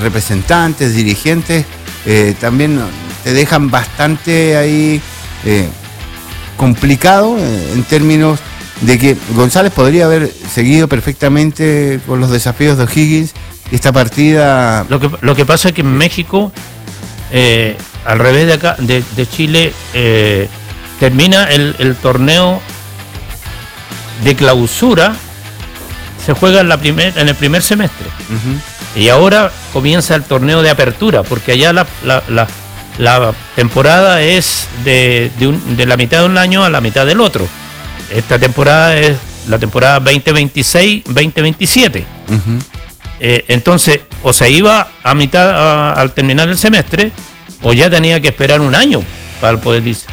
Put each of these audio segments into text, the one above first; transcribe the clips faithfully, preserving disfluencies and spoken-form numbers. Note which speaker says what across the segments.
Speaker 1: representantes, dirigentes, eh, también te dejan bastante ahí eh, complicado eh, en términos de que González podría haber seguido perfectamente con los desafíos de O'Higgins y esta partida...
Speaker 2: Lo que, lo que pasa es que en México, eh, al revés de acá, de, de Chile, eh, termina el, el torneo de clausura, se juega en, la primer, en el primer semestre. Uh-huh. Y ahora comienza el torneo de apertura, porque allá la, la, la, la temporada es de, de, un, de la mitad de un año a la mitad del otro. Esta temporada es la temporada veinte veintiséis veinte veintisiete. Uh-huh. Eh, entonces, o se iba a mitad a, al terminar el semestre, o ya tenía que esperar un año para poder irse.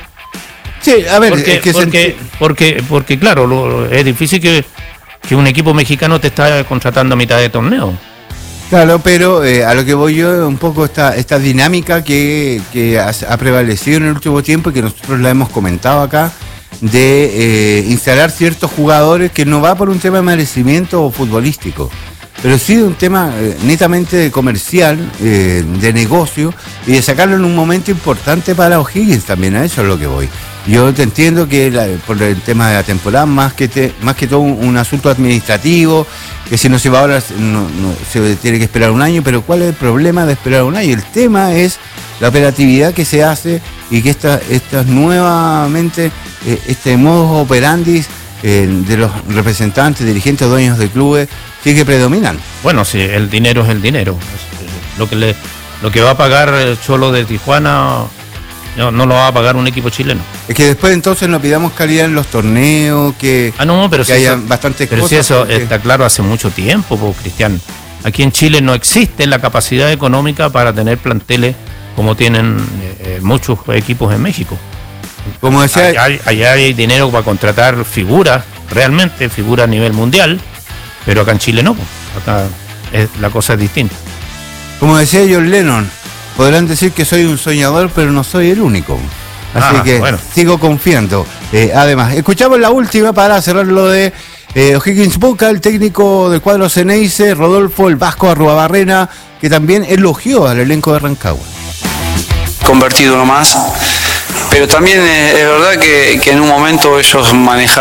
Speaker 1: Sí, a ver,
Speaker 2: porque,
Speaker 1: es que
Speaker 2: porque,
Speaker 1: se...
Speaker 2: porque, porque claro, lo, es difícil que, que un equipo mexicano te está contratando a mitad de torneo.
Speaker 1: Claro, pero eh, a lo que voy yo, un poco esta, esta dinámica que, que ha, ha prevalecido en el último tiempo y que nosotros la hemos comentado acá, de eh, instalar ciertos jugadores que no va por un tema de merecimiento o futbolístico, pero sí de un tema eh, netamente comercial, eh, de negocio, y de sacarlo en un momento importante para O'Higgins también. A eso es lo que voy. Yo te entiendo que la, por el tema de la temporada, más que te, más que todo un, un asunto administrativo, que si no se va ahora no, no, se tiene que esperar un año, pero ¿cuál es el problema de esperar un año? El tema es la operatividad que se hace y que estas esta nuevamente, eh, este modus operandi eh, de los representantes, dirigentes, dueños de clubes, sí que predominan.
Speaker 2: Bueno, sí, el dinero es el dinero. Lo que le, lo que va a pagar el Cholo de Tijuana no, no lo va a pagar un equipo chileno.
Speaker 1: Es que después entonces nos pidamos calidad en los torneos, que,
Speaker 2: ah, no, pero
Speaker 1: que
Speaker 2: si
Speaker 1: haya
Speaker 2: eso,
Speaker 1: bastantes
Speaker 2: pero
Speaker 1: cosas.
Speaker 2: Pero si eso
Speaker 1: porque...
Speaker 2: está claro hace mucho tiempo, pues, Cristian. Aquí en Chile no existe la capacidad económica para tener planteles como tienen eh, muchos equipos en México.
Speaker 1: Como decía,
Speaker 2: allá, allá hay dinero para contratar figuras, realmente figuras a nivel mundial, pero acá en Chile no, acá es, la cosa es distinta.
Speaker 1: Como decía John Lennon, podrán decir que soy un soñador, pero no soy el único. Así ah, que bueno, sigo confiando. Eh, además, escuchamos la última para cerrar lo de eh, O'Higgins Boca, el técnico del cuadro Ceneice, Rodolfo el Vasco Arruabarrena, que también elogió al elenco de Rancagua.
Speaker 3: Convertido uno más, pero también es, es verdad que, que en un momento ellos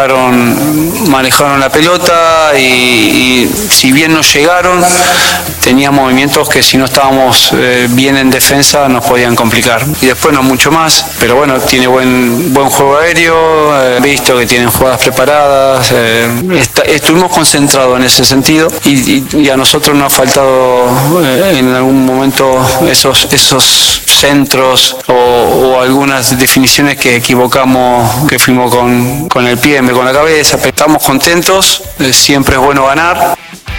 Speaker 3: manejaron manejaron la pelota y, y si bien no llegaron, tenían movimientos que si no estábamos eh, bien en defensa nos podían complicar. Y después no mucho más, pero bueno, tiene buen buen juego aéreo, eh, visto que tienen jugadas preparadas, eh, est- estuvimos concentrados en ese sentido y, y, y a nosotros nos ha faltado eh, en algún momento esos, esos centros o, o algunas definiciones que equivocamos, que fuimos con, con el pie en vez con la cabeza, pero estamos contentos, eh, siempre es bueno ganar.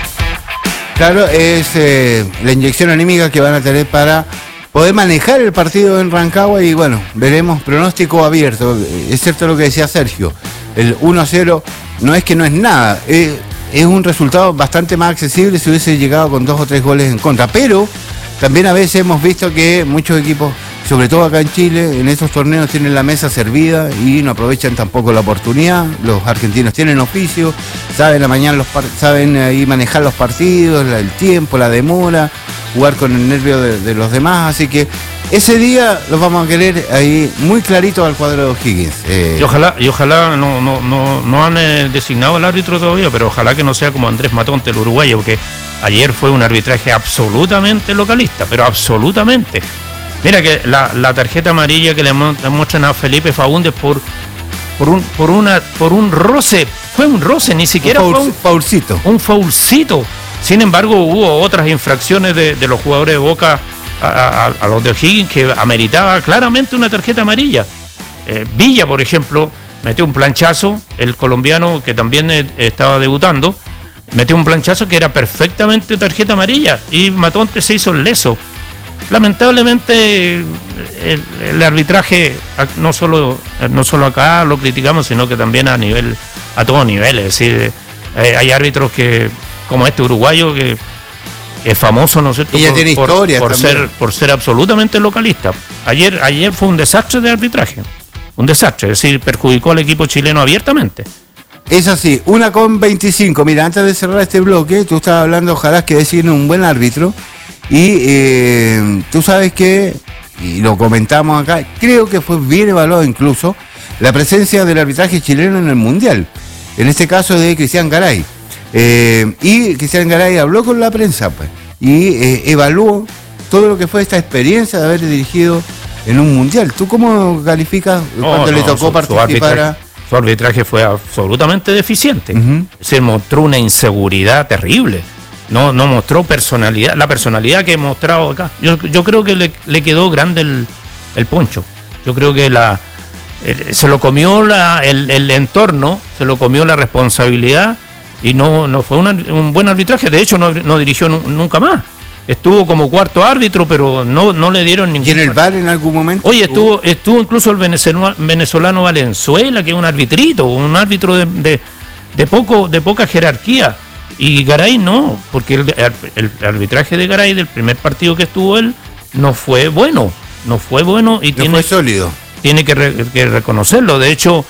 Speaker 1: Claro, es eh, la inyección anímica que van a tener para poder manejar el partido en Rancagua y bueno, veremos, pronóstico abierto. Es cierto lo que decía Sergio, el uno a cero no es que no es nada, es, es un resultado bastante más accesible si hubiese llegado con dos o tres goles en contra, pero también a veces hemos visto que muchos equipos, sobre todo acá en Chile, en estos torneos tienen la mesa servida y no aprovechan tampoco la oportunidad. Los argentinos tienen oficio, saben amañar los par- saben ahí manejar los partidos, la, el tiempo, la demora, jugar con el nervio de, de los demás, así que ese día los vamos a querer ahí muy clarito al cuadro de O'Higgins. Eh.
Speaker 2: Y ojalá, y ojalá no, no, no, no han eh, designado al árbitro todavía, pero ojalá que no sea como Andrés Matonte, el uruguayo, porque ayer fue un arbitraje absolutamente localista, pero absolutamente. Mira que la, la tarjeta amarilla que le, mu- le muestran a Felipe Faúndez por por un por una por un roce, fue un roce, ni siquiera
Speaker 1: un
Speaker 2: fue un
Speaker 1: faulcito.
Speaker 2: Un faulcito. Sin embargo, hubo otras infracciones de, de los jugadores de Boca a, a, a los de O'Higgins que ameritaba claramente una tarjeta amarilla. Eh, Villa, por ejemplo, metió un planchazo, el colombiano que también eh, estaba debutando, metió un planchazo que era perfectamente tarjeta amarilla y Matonte se hizo el leso. Lamentablemente el, el arbitraje no solo no solo acá lo criticamos, sino que también a nivel a todo nivel, es decir, eh, hay árbitros que como este uruguayo que es famoso, ¿no es cierto?
Speaker 1: Y ya
Speaker 2: por,
Speaker 1: tiene
Speaker 2: por,
Speaker 1: historia
Speaker 2: por ser por ser absolutamente localista. Ayer ayer fue un desastre de arbitraje, un desastre, es decir, perjudicó al equipo chileno abiertamente.
Speaker 1: Es así, una con veinticinco. Mira, antes de cerrar este bloque, tú estabas hablando, ojalá que designen un buen árbitro. Y eh, tú sabes que, y lo comentamos acá, creo que fue bien evaluado incluso la presencia del arbitraje chileno en el Mundial, en este caso de Cristian Garay. Eh, y Cristian Garay habló con la prensa pues, y eh, evaluó todo lo que fue esta experiencia de haber dirigido en un Mundial. ¿Tú cómo calificas
Speaker 2: no,
Speaker 1: cuando
Speaker 2: no,
Speaker 1: le tocó
Speaker 2: su,
Speaker 1: participar?
Speaker 2: Su arbitraje,
Speaker 1: a...
Speaker 2: su arbitraje fue absolutamente deficiente.
Speaker 1: Uh-huh.
Speaker 2: Se mostró una inseguridad terrible. No, no mostró personalidad, la personalidad que he mostrado acá. Yo, yo creo que le, le quedó grande el, el poncho. Yo creo que la el, se lo comió la, el, el entorno, se lo comió la responsabilidad y no, no fue una, un buen arbitraje. De hecho, no, no dirigió nu, nunca más. Estuvo como cuarto árbitro, pero no, no le dieron ningún...
Speaker 1: ¿Y en el V A R en algún momento?
Speaker 2: Oye, estuvo, estuvo incluso el venezolano, venezolano Valenzuela, que es un arbitrito, un árbitro de, de, de, poco, de poca jerarquía. Y Garay no, porque el, el, el arbitraje de Garay del primer partido que estuvo él no fue bueno, no fue bueno y
Speaker 1: no
Speaker 2: tiene,
Speaker 1: fue sólido.
Speaker 2: Tiene que, re, que reconocerlo. De hecho,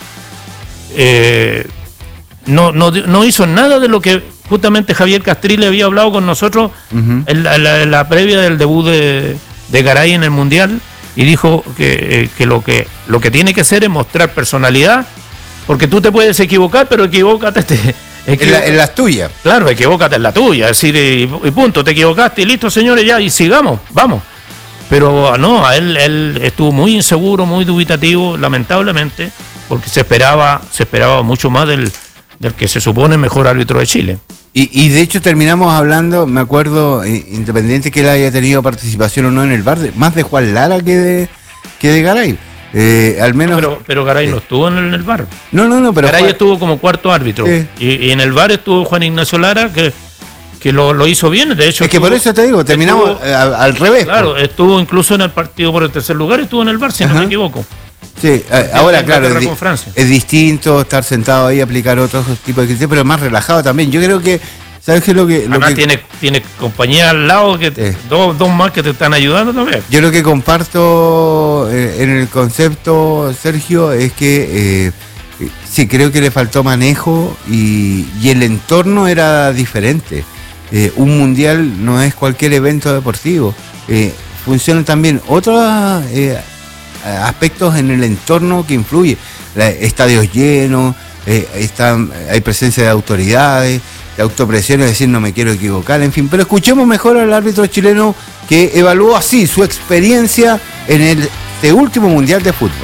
Speaker 2: eh, no, no, no hizo nada de lo que justamente Javier Castrile había hablado con nosotros uh-huh. en, la, en, la, en la previa del debut de, de Garay en el Mundial, y dijo que, que, lo que lo que tiene que hacer es mostrar personalidad, porque tú te puedes equivocar, pero equivócate. Te,
Speaker 1: En, la, en las tuyas.
Speaker 2: Claro, equivócate en la tuya, es decir, y, y punto, te equivocaste y listo, señores, ya, y sigamos, vamos. Pero no, a él, él estuvo muy inseguro, muy dubitativo, lamentablemente, porque se esperaba, se esperaba mucho más del, del que se supone mejor árbitro de Chile.
Speaker 1: Y, y de hecho terminamos hablando, me acuerdo, independiente que él haya tenido participación o no en el V A R, más de Juan Lara que de, que de Garay. Eh, al menos,
Speaker 2: no, pero, pero Garay eh, no estuvo en el, en el V A R.
Speaker 1: No, no, no, pero
Speaker 2: Garay
Speaker 1: Juan...
Speaker 2: estuvo como cuarto árbitro. Eh. Y, y en el V A R estuvo Juan Ignacio Lara, que, que lo, lo hizo bien. De hecho,
Speaker 1: es que
Speaker 2: estuvo,
Speaker 1: por eso te digo, terminamos
Speaker 2: estuvo,
Speaker 1: al, al revés.
Speaker 2: Claro, pues. Estuvo incluso en el partido por el tercer lugar, estuvo en el V A R, si Ajá. no me equivoco.
Speaker 1: Sí, ahora claro, es, di- es distinto estar sentado ahí, aplicar otros tipos de criterios, pero más relajado también. Yo creo que, ¿sabes qué? Lo que, lo
Speaker 2: Además
Speaker 1: que...
Speaker 2: tiene, tiene compañía al lado, que te, eh. dos, dos más que te están ayudando también.
Speaker 1: Yo lo que comparto eh, en el concepto, Sergio, es que eh, sí, creo que le faltó manejo y, y el entorno era diferente. Eh, un mundial no es cualquier evento deportivo. Eh, funcionan también otros eh, aspectos en el entorno que influyen. La, estadios llenos, eh, están, hay presencia de autoridades, de autopresión, es decir, no me quiero equivocar, en fin. Pero escuchemos mejor al árbitro chileno que evaluó así su experiencia en el este último Mundial de Fútbol.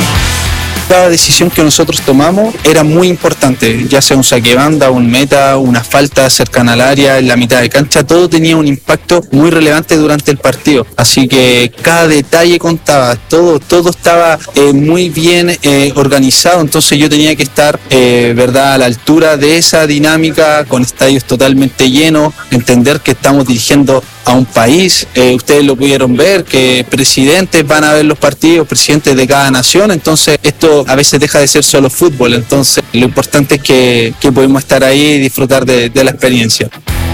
Speaker 4: Cada decisión que nosotros tomamos era muy importante, ya sea un saque de banda, un meta, una falta cercana al área, en la mitad de cancha, todo tenía un impacto muy relevante durante el partido, así que cada detalle contaba, todo, todo estaba eh, muy bien eh, organizado, entonces yo tenía que estar eh, verdad, a la altura de esa dinámica, con estadios totalmente llenos, entender que estamos dirigiendo a un país, eh, ustedes lo pudieron ver, que presidentes van a ver los partidos, presidentes de cada nación, entonces esto a veces deja de ser solo fútbol, entonces lo importante es que, que podemos estar ahí y disfrutar de, de la experiencia.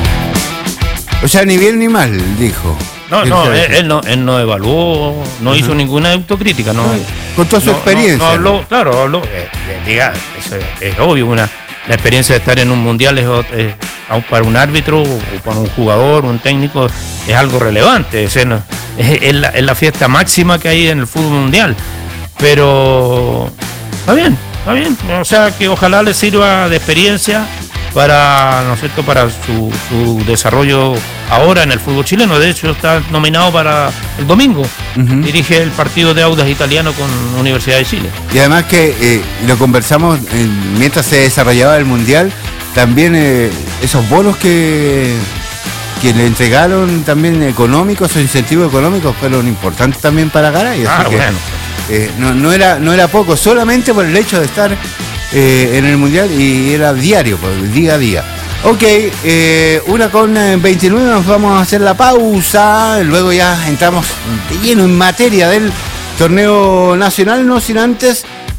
Speaker 1: O sea, ni bien ni mal, dijo.
Speaker 2: No, no, él, él no, él no evaluó, no uh-huh. hizo ninguna autocrítica, no.
Speaker 1: Con toda su
Speaker 2: no,
Speaker 1: experiencia.
Speaker 2: No, no habló, claro, habló, eh, diga, eso es, es obvio, una, la experiencia de estar en un mundial es, es, para un árbitro o para un jugador, un técnico, es algo relevante, es, es, es, la, es la fiesta máxima que hay en el fútbol mundial. Pero está bien, está bien, o sea que ojalá le sirva de experiencia para, ¿no es cierto?, para su, su desarrollo ahora en el fútbol chileno. De hecho está nominado para el domingo, uh-huh. dirige el partido de Audax Italiano con Universidad de Chile.
Speaker 1: Y además que eh, lo conversamos eh, mientras se desarrollaba el Mundial, también eh, esos bonos que, que le entregaron también económicos o incentivos económicos fueron importantes también para Garay.
Speaker 2: Ah,
Speaker 1: que,
Speaker 2: bueno.
Speaker 1: Eh, no, no, era, no era poco, solamente por el hecho de estar eh, en el Mundial, y era diario, pues, día a día. Ok, eh, una con veintinueve, nos vamos a hacer la pausa, luego ya entramos de lleno en materia del torneo nacional, no sin antes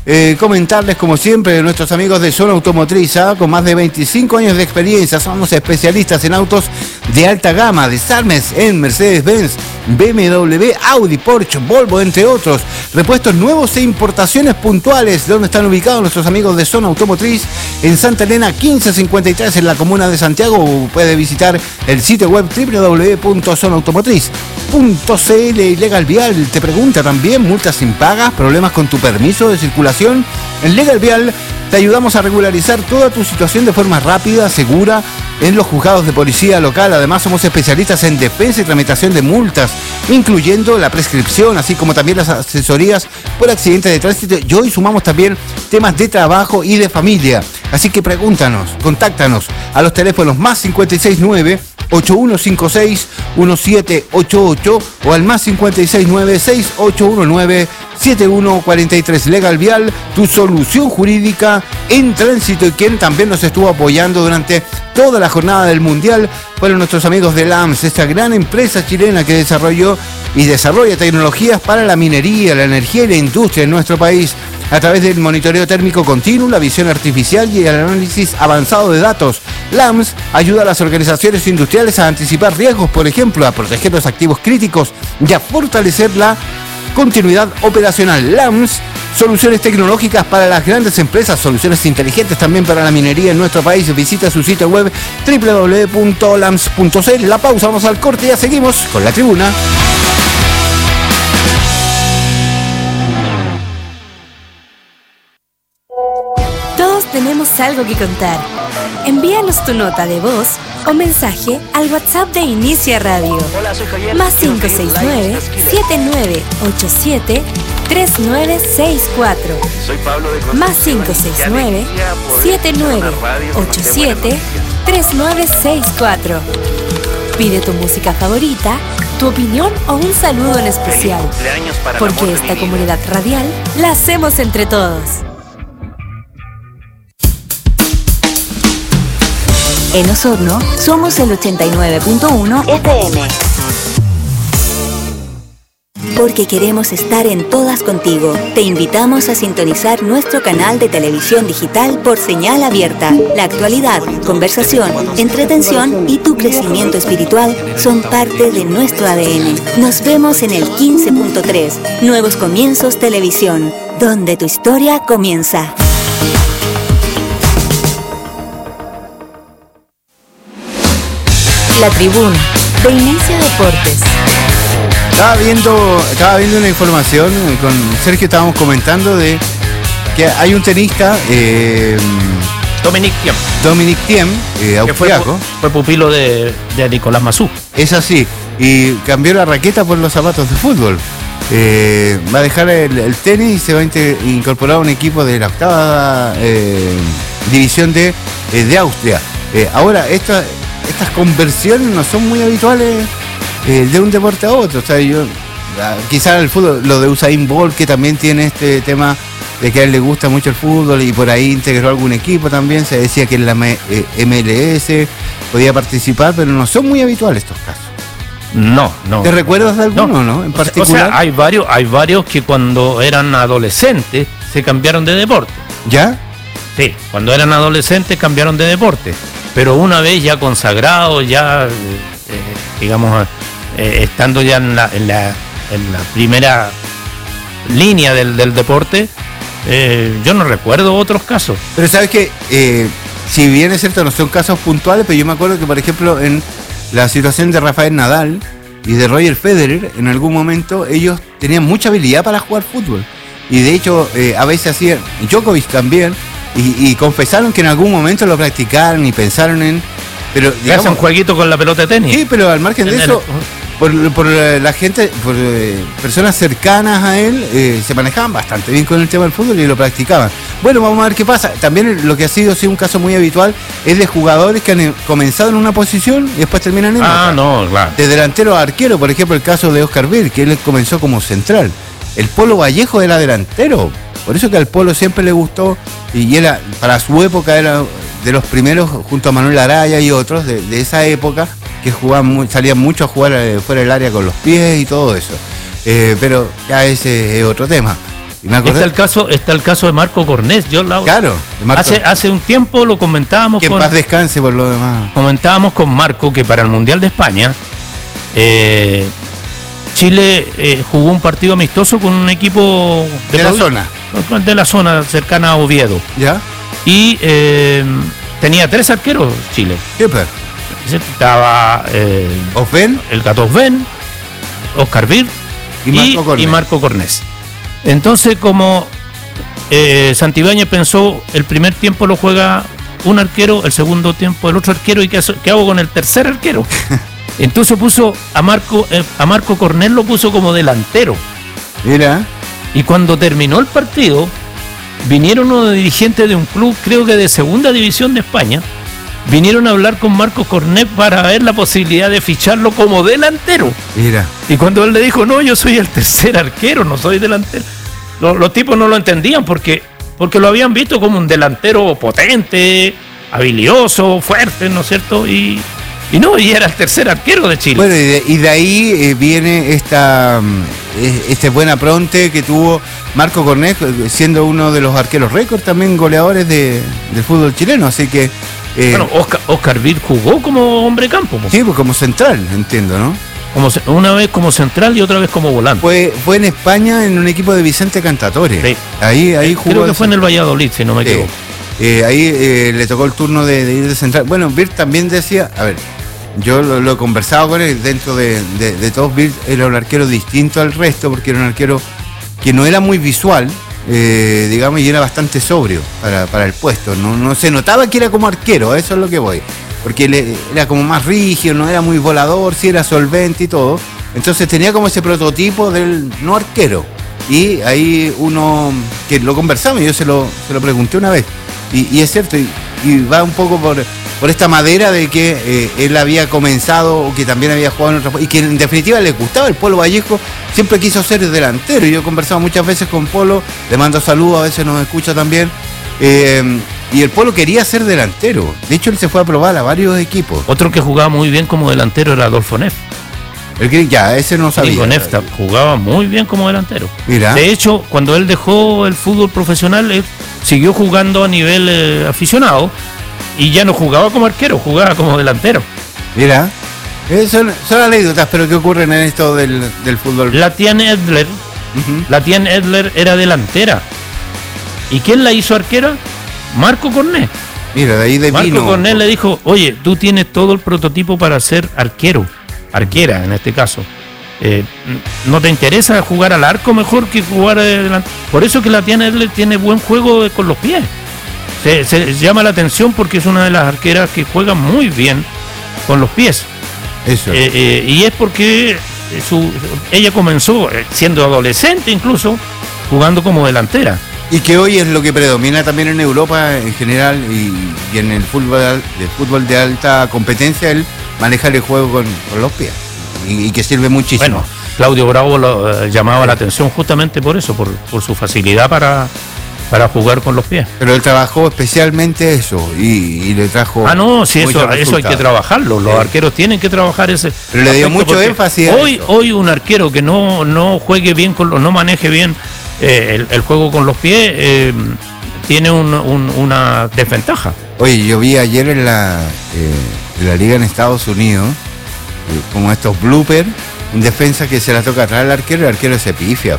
Speaker 1: Eh, comentarles como siempre de nuestros amigos de Zona Automotriz, ¿ah? Con más de veinticinco años de experiencia, somos especialistas en autos de alta gama, desarmes en Mercedes-Benz, B M W, Audi, Porsche, Volvo, entre otros. Repuestos nuevos e importaciones puntuales. ¿Dónde están ubicados nuestros amigos de Zona Automotriz? En Santa Elena quince cincuenta y tres, en la comuna de Santiago. Puede visitar el sitio web doble u doble u doble u punto zona automotriz punto c l. Legal Vial te pregunta también: multas impagas, problemas con tu permiso de circulación. En Legal Vial te ayudamos a regularizar toda tu situación de forma rápida, segura, en los juzgados de policía local. Además, somos especialistas en defensa y tramitación de multas, incluyendo la prescripción, así como también las asesorías por accidentes de tránsito. Y hoy sumamos también temas de trabajo y de familia. Así que pregúntanos, contáctanos a los teléfonos más cinco seis nueve, ocho uno cinco seis, uno siete ocho ocho o al más cinco seis nueve, seis ocho uno nueve, siete uno cuatro tres. Legal Vial, tu solución jurídica en tránsito. Y quien también nos estuvo apoyando durante toda la jornada del Mundial fueron nuestros amigos de L A M S, esta gran empresa chilena que desarrolló y desarrolla tecnologías para la minería, la energía y la industria en nuestro país, a través del monitoreo térmico continuo, la visión artificial y el análisis avanzado de datos. L A M S ayuda a las organizaciones industriales a anticipar riesgos, por ejemplo, a proteger los activos críticos y a fortalecer la continuidad operacional. L A M S, soluciones tecnológicas para las grandes empresas, soluciones inteligentes también para la minería en nuestro país. Visita su sitio web doble u doble u doble u punto lams punto c l. La pausa, vamos al corte y ya seguimos con la tribuna.
Speaker 5: Todos tenemos algo que contar. Envíanos tu nota de voz o mensaje al WhatsApp de Inicia Radio.
Speaker 6: Hola, soy Javier.
Speaker 5: Más cinco seis nueve, siete nueve ocho siete, tres nueve seis cuatro.
Speaker 6: Soy Pablo de
Speaker 5: Más cinco seis nueve, siete nueve ocho siete, tres nueve seis cuatro. Pide tu música favorita, tu opinión o un saludo en especial. Porque esta comunidad radial la hacemos entre todos.
Speaker 7: En Osorno somos el ochenta y nueve punto uno F M. Porque queremos estar en todas contigo, te invitamos a sintonizar nuestro canal de televisión digital por señal abierta. La actualidad, conversación, entretención y tu crecimiento espiritual son parte de nuestro A D N. Nos vemos en el quince punto tres, Nuevos Comienzos Televisión, donde tu historia comienza. La tribuna de Inicia Deportes.
Speaker 1: Estaba viendo, estaba viendo una información con Sergio, estábamos comentando de que hay un tenista, eh,
Speaker 2: Dominic Thiem,
Speaker 1: Dominic Thiem, eh,
Speaker 2: que fue,
Speaker 1: austriaco.
Speaker 2: fue pupilo de, de Nicolás Massú.
Speaker 1: Es así, y cambió la raqueta por los zapatos de fútbol. Eh, va a dejar el, el tenis y se va a inter, incorporar a un equipo de la octava eh, división de, eh, de Austria. Eh, ahora, esta, estas conversiones no son muy habituales eh, de un deporte a otro. O sea, yo, quizás el fútbol, lo de Usain Bolt, que también tiene este tema de que a él le gusta mucho el fútbol y por ahí integró algún equipo también. Se decía que en la M L S podía participar, pero no son muy habituales estos casos.
Speaker 2: No, no.
Speaker 1: ¿Te recuerdas de alguno, no? no? En particular.
Speaker 2: O sea, hay varios, hay varios que cuando eran adolescentes se cambiaron de deporte.
Speaker 1: ¿Ya?
Speaker 2: Sí, cuando eran adolescentes cambiaron de deporte. Pero una vez ya consagrados, ya, eh, digamos, eh, estando ya en la, en la, en la primera línea del, del deporte, eh, yo no recuerdo otros casos.
Speaker 1: Pero sabes que, eh, si bien es cierto, no son casos puntuales, pero yo me acuerdo que, por ejemplo, en la situación de Rafael Nadal y de Roger Federer, en algún momento ellos tenían mucha habilidad para jugar fútbol. Y de hecho, eh, a veces hacían, Djokovic también, y, y confesaron que en algún momento lo practicaron y pensaron en... Pero
Speaker 2: digamos, un jueguito con la pelota de tenis.
Speaker 1: Sí, pero al margen de eso, por, por la gente, por eh, personas cercanas a él, eh, se manejaban bastante bien con el tema del fútbol y lo practicaban. Bueno, vamos a ver qué pasa. También lo que ha sido sí, un caso muy habitual es de jugadores que han comenzado en una posición y después terminan en otra.
Speaker 2: Ah, no, claro.
Speaker 1: De delantero a arquero, por ejemplo, el caso de Oscar Vir, que él comenzó como central. El Polo Vallejo era delantero. Por eso que al Polo siempre le gustó, y era, para su época era de los primeros, junto a Manuel Araya y otros, de, de esa época, que jugaban muy, salían mucho a jugar fuera del área con los pies y todo eso. Eh, pero ya ese es otro tema. Y me acordé,
Speaker 2: está el caso, está el caso de Marco Cornés. Yo la,
Speaker 1: claro, de Marco,
Speaker 2: hace, hace un tiempo lo comentábamos
Speaker 1: que en
Speaker 2: con,
Speaker 1: paz descanse por lo demás.
Speaker 2: comentábamos con Marco que para el Mundial de España eh, Chile eh, jugó un partido amistoso con un equipo
Speaker 1: De, de la
Speaker 2: provi-
Speaker 1: zona.
Speaker 2: de la zona cercana a Oviedo.
Speaker 1: ¿Ya?
Speaker 2: Y eh, tenía tres arqueros Chile.
Speaker 1: ¿Qué per?
Speaker 2: Estaba eh,
Speaker 1: ¿Ofen?
Speaker 2: el Gatos Ben, Oscar Bir
Speaker 1: Y Marco Cornés.
Speaker 2: y Marco Cornés. Entonces, como eh, Santibáñez pensó, el primer tiempo lo juega un arquero, el segundo tiempo el otro arquero, ¿y qué, hace- qué hago con el tercer arquero? Entonces puso a Marco, eh, a Marco Cornés lo puso como delantero.
Speaker 1: Mira.
Speaker 2: Y cuando terminó el partido, vinieron unos dirigentes de un club, creo que de segunda división de España, vinieron a hablar con Marco Cornés para ver la posibilidad de ficharlo como delantero.
Speaker 1: Mira.
Speaker 2: Y cuando él le dijo, no, yo soy el tercer arquero, no soy delantero, los, los tipos no lo entendían porque, porque lo habían visto como un delantero potente, habilidoso, fuerte, ¿no es cierto? Y, y no, y era el tercer arquero de Chile.
Speaker 1: Bueno, y de, y de ahí eh, viene esta mm, eh, este buen apronte que tuvo Marco Cornés, eh, siendo uno de los arqueros récord, también goleadores de, del fútbol chileno, así que... eh,
Speaker 2: bueno, Oscar, Oscar Bir jugó como hombre campo, po.
Speaker 1: sí, pues como central, entiendo, ¿no?
Speaker 2: Como ce- una vez como central y otra vez como volante.
Speaker 1: Fue, fue en España en un equipo de Vicente Cantatore.
Speaker 2: Sí.
Speaker 1: Ahí, ahí
Speaker 2: Eh,
Speaker 1: jugó.
Speaker 2: Creo que fue en el Valladolid, si no me
Speaker 1: Sí.
Speaker 2: equivoco.
Speaker 1: Eh, ahí eh, le tocó el turno de, de ir de central. Bueno, Bird también decía, a ver, yo lo, lo he conversado con él, dentro de, de, de todos, Bird era un arquero distinto al resto, porque era un arquero que no era muy visual, eh, digamos, y era bastante sobrio para, para el puesto. No, no se notaba que era como arquero, a eso es lo que voy. Porque él era como más rígido, no era muy volador, sí era solvente y todo. Entonces tenía como ese prototipo del no arquero. Y ahí uno, que lo conversamos, yo se lo, se lo pregunté una vez. Y, y es cierto, y, y va un poco por, por esta madera de que eh, él había comenzado, o que también había jugado en otra, y que en definitiva le gustaba. El Polo Vallejo siempre quiso ser delantero. Y yo he conversado muchas veces con Polo, le mando saludos, a veces nos escucha también. Eh, y el Polo quería ser delantero. De hecho, él se fue a probar a varios equipos.
Speaker 2: Otro que jugaba muy bien como delantero era Adolfo Neff.
Speaker 1: El que ya, ese no sabía.
Speaker 2: Nico Neff ta- jugaba muy bien como delantero.
Speaker 1: Mira.
Speaker 2: De hecho, cuando él dejó el fútbol profesional, él siguió jugando a nivel eh, aficionado y ya no jugaba como arquero, jugaba como delantero.
Speaker 1: Mira. Eh, son, son anécdotas, pero que ocurren en esto del, del fútbol.
Speaker 2: La Tian Edler,
Speaker 1: Ujú.
Speaker 2: la Tian Edler era delantera. ¿Y quién la hizo arquera? Marco Cornés.
Speaker 1: Mira, de ahí de
Speaker 2: Marco
Speaker 1: vino.
Speaker 2: Cornés le dijo, oye, tú tienes todo el prototipo para ser arquero, arquera en este caso. Eh, ¿No te interesa jugar al arco mejor que jugar adelante? Por eso que la Tiana Edler tiene buen juego con los pies. Se, se llama la atención porque es una de las arqueras que juega muy bien con los pies.
Speaker 1: Eso.
Speaker 2: Eh, eh, y es porque su, ella comenzó eh, siendo adolescente incluso, jugando como delantera.
Speaker 1: Y que hoy es lo que predomina también en Europa en general y, y en el fútbol, el fútbol de alta competencia, el manejar el juego con, con los pies. Y, y que sirve muchísimo.
Speaker 2: Bueno, Claudio Bravo lo, eh, llamaba la atención justamente por eso, por, por su facilidad para, para jugar con los pies.
Speaker 1: Pero él trabajó especialmente eso y, y le trajo.
Speaker 2: Ah, no, sí,
Speaker 1: muchos
Speaker 2: eso, eso hay que
Speaker 1: resultados.
Speaker 2: trabajo. Los
Speaker 1: Sí.
Speaker 2: arqueros tienen que trabajar ese.
Speaker 1: Pero le dio
Speaker 2: aspecto
Speaker 1: mucho
Speaker 2: porque
Speaker 1: énfasis a
Speaker 2: Hoy,
Speaker 1: eso.
Speaker 2: hoy un arquero que no, no juegue bien, con los, no maneje bien eh, el, el juego con los pies, eh, tiene un- un- una desventaja.
Speaker 1: Oye, yo vi ayer en la, eh, en la liga en Estados Unidos, eh, como estos bloopers, un defensa que se la toca atrás al arquero y el arquero se pifia.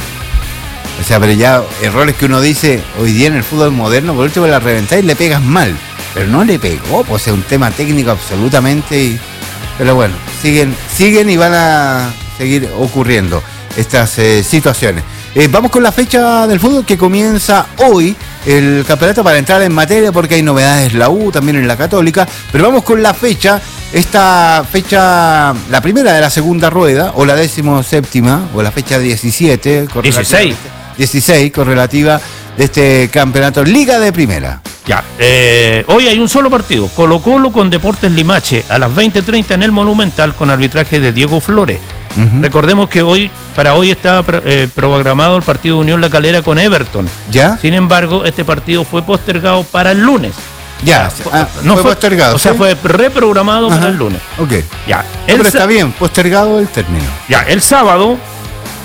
Speaker 1: O sea, pero ya errores que uno dice hoy día en el fútbol moderno, por último la reventáis y le pegas mal. Pero no le pegó, pues es un tema técnico absolutamente. Y, pero bueno, siguen, siguen y van a seguir ocurriendo estas eh, situaciones. Eh, vamos con la fecha del fútbol que comienza hoy, el campeonato, para entrar en materia porque hay novedades en la U, también en la Católica, pero vamos con la fecha, esta fecha, la primera de la segunda rueda, o la décimo séptima, o la fecha diecisiete,
Speaker 2: dieciséis.
Speaker 1: dieciséis, correlativa de este campeonato Liga de Primera.
Speaker 2: Ya, eh, hoy hay un solo partido, Colo Colo con Deportes Limache, a las veinte treinta en el Monumental con arbitraje de Diego Flores.
Speaker 1: Ujú.
Speaker 2: Recordemos que hoy, para hoy estaba eh, programado el partido de Unión La Calera con Everton.
Speaker 1: ¿Ya?
Speaker 2: Sin embargo, este partido fue postergado para el lunes.
Speaker 1: Ya,
Speaker 2: Fue-
Speaker 1: ah, fue postergado,
Speaker 2: O sea,
Speaker 1: ¿sí?
Speaker 2: fue reprogramado
Speaker 1: Ajá.
Speaker 2: para el lunes.
Speaker 1: Ok.
Speaker 2: Ya,
Speaker 1: Pero
Speaker 2: el,
Speaker 1: está
Speaker 2: sa-
Speaker 1: bien, postergado el término.
Speaker 2: ya, el sábado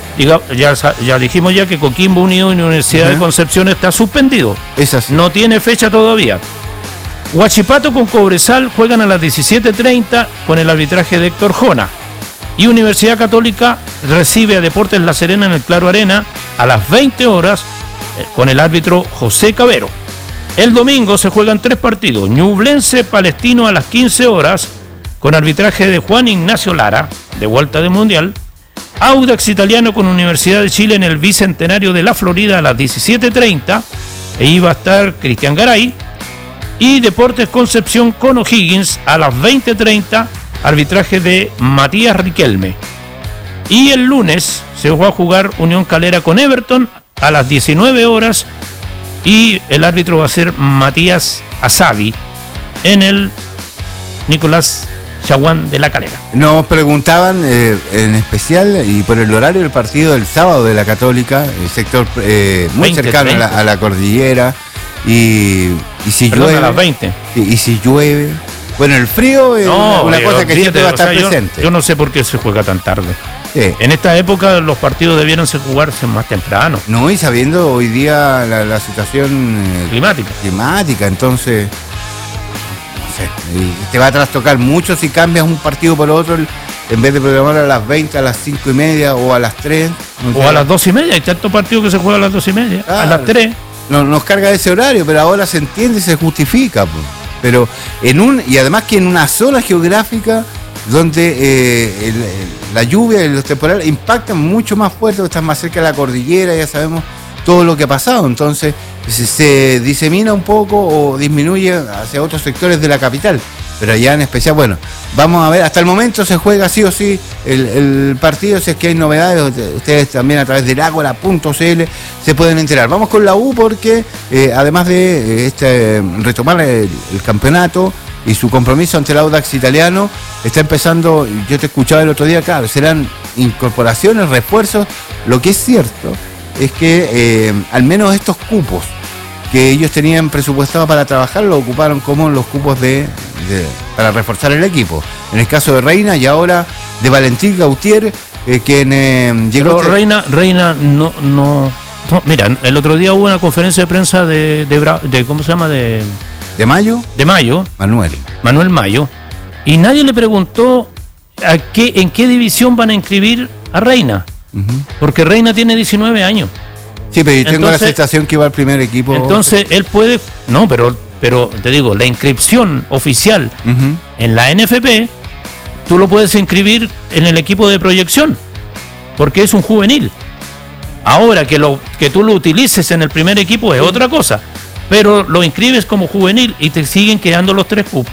Speaker 2: Diga, ya, ya dijimos ya que Coquimbo Unido y Universidad uh-huh. de Concepción está suspendido.
Speaker 1: Es así.
Speaker 2: No tiene fecha todavía. Huachipato con Cobresal juegan a las diecisiete treinta con el arbitraje de Héctor Jona. Y Universidad Católica recibe a Deportes La Serena en el Claro Arena a las veinte horas con el árbitro José Cabero. El domingo se juegan tres partidos. Ñublense Palestino a las quince horas con arbitraje de Juan Ignacio Lara, de vuelta del Mundial. Audax Italiano con Universidad de Chile en el Bicentenario de la Florida a las diecisiete treinta. E iba a estar Cristian Garay. Y Deportes Concepción con O'Higgins a las veinte treinta, arbitraje de Matías Riquelme. Y el lunes se va a jugar Unión Calera con Everton a las diecinueve horas y el árbitro va a ser Matías Asabi en el Nicolás Chaguán de la Calera.
Speaker 1: Nos preguntaban eh, en especial y por el horario del partido del sábado de la Católica, el sector eh, muy veinte, cercano a la, a la cordillera. Y, y si
Speaker 2: Perdón,
Speaker 1: llueve
Speaker 2: a las veinte.
Speaker 1: Y, y si llueve, bueno, el frío es
Speaker 2: no,
Speaker 1: una
Speaker 2: eh,
Speaker 1: cosa que siempre va a estar
Speaker 2: o sea,
Speaker 1: presente.
Speaker 2: Yo, yo no sé por qué se juega tan tarde.
Speaker 1: Sí.
Speaker 2: En esta época los partidos debieron jugarse más temprano.
Speaker 1: No, y sabiendo hoy día la, la situación eh,
Speaker 2: climática.
Speaker 1: climática, entonces no sé, te va a trastocar mucho si cambias un partido por otro, en vez de programar a las veinte, a las cinco y media o a las tres.
Speaker 2: No o sé. A las dos y media, hay tantos partidos que se juegan a las dos y media, claro. A las tres.
Speaker 1: No, nos carga ese horario, pero ahora se entiende y se justifica. Pues. Pero en un, y además que en una zona geográfica donde eh, el, el, la lluvia y los temporales impactan mucho más fuerte, estás más cerca de la cordillera, ya sabemos todo lo que ha pasado, entonces se, se disemina un poco o disminuye hacia otros sectores de la capital, pero allá en especial, bueno, vamos a ver, hasta el momento se juega sí o sí el, el partido, si es que hay novedades, ustedes también a través del ágora punto c l se pueden enterar. Vamos con la U porque eh, además de este retomar el, el campeonato y su compromiso ante el Audax Italiano, está empezando, yo te escuchaba el otro día, claro, serán incorporaciones, refuerzos, lo que es cierto es que eh, al menos estos cupos que ellos tenían presupuestado para trabajar lo ocuparon como los cupos de, de para reforzar el equipo. En el caso de Reina y ahora de Valentín Gautier, eh, quien eh, llegó...
Speaker 2: Pero Reina, Reina no, no, no... Mira, el otro día hubo una conferencia de prensa de, de, de, de ¿cómo se llama? De...
Speaker 1: ¿De Mayo?
Speaker 2: De Mayo.
Speaker 1: Manuel.
Speaker 2: Manuel Mayo. Y nadie le preguntó a qué, en qué división van a inscribir a Reina. Uh-huh. Porque Reina tiene diecinueve años.
Speaker 1: Sí, pero yo tengo entonces, la sensación que va al primer equipo.
Speaker 2: Entonces él puede... No, pero, pero te digo, la inscripción oficial uh-huh. en la N F P, tú lo puedes inscribir en el equipo de proyección. Porque es un juvenil. Ahora que, lo, que tú lo utilices en el primer equipo es uh-huh. otra cosa. Pero lo inscribes como juvenil y te siguen quedando los tres cupos.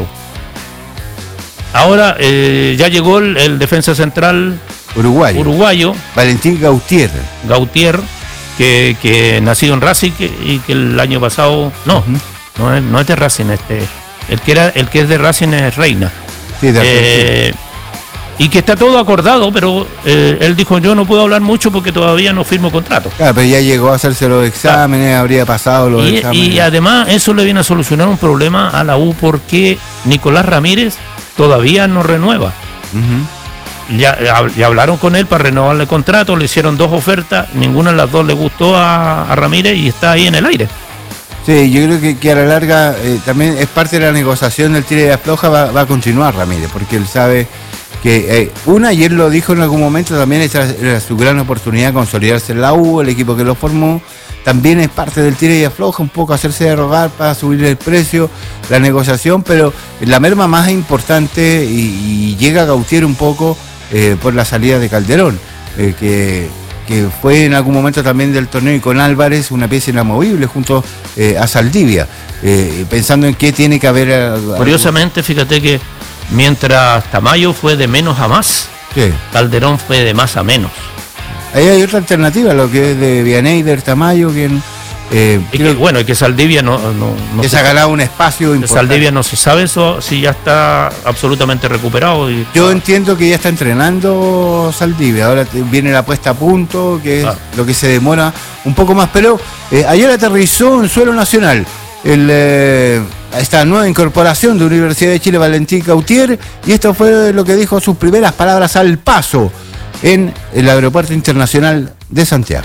Speaker 2: Ahora eh, ya llegó el, el defensa central
Speaker 1: uruguayo,
Speaker 2: uruguayo
Speaker 1: Valentín Gautier.
Speaker 2: Gautier, que, que nacido en Racing que, y que el año pasado... No, uh-huh. no, es, no es de Racing, este, el, que era, el que es de Racing es Reina.
Speaker 1: Sí, de
Speaker 2: eh, y que está todo acordado, pero eh, él dijo, yo no puedo hablar mucho porque todavía no firmo contrato.
Speaker 1: Claro, pero ya llegó a hacerse los exámenes, claro. habría pasado los
Speaker 2: y,
Speaker 1: exámenes.
Speaker 2: Y además eso le viene a solucionar un problema a la U porque Nicolás Ramírez todavía no renueva. Uh-huh. Ya, ya hablaron con él para renovarle el contrato, le hicieron dos ofertas, ninguna de las dos le gustó a, a Ramírez y está ahí en el aire.
Speaker 1: Sí, yo creo que, que a la larga eh, también es parte de la negociación del tira y afloja, va, va a continuar Ramírez, porque él sabe que eh, una, y él lo dijo en algún momento, también esa era su gran oportunidad de consolidarse en la U, el equipo que lo formó, también es parte del tira y afloja, un poco hacerse de rogar para subir el precio, la negociación, pero la merma más importante, y, y llega a Gautier un poco eh, por la salida de Calderón, eh, que, que fue en algún momento también del torneo, y con Álvarez una pieza inamovible junto eh, a Saldivia, eh, pensando en qué tiene que haber... A, a,
Speaker 2: Curiosamente, fíjate que mientras Tamayo fue de menos a más,
Speaker 1: ¿qué?
Speaker 2: Calderón fue de más a menos.
Speaker 1: Ahí hay otra alternativa, lo que es de Vianeyder, Tamayo, quien... Eh,
Speaker 2: y que, bueno, y que Saldivia no... no, no
Speaker 1: que se ha ganado un espacio importante.
Speaker 2: Saldivia no se sabe eso, si ya está absolutamente recuperado. Y,
Speaker 1: Yo ah. entiendo que ya está entrenando Saldivia, ahora viene la puesta a punto, que es ah. lo que se demora un poco más, pero eh, ayer aterrizó en suelo nacional el... Eh, esta nueva incorporación de Universidad de Chile, Valentín Gautier, y esto fue lo que dijo sus primeras palabras al paso en el Aeropuerto Internacional de Santiago.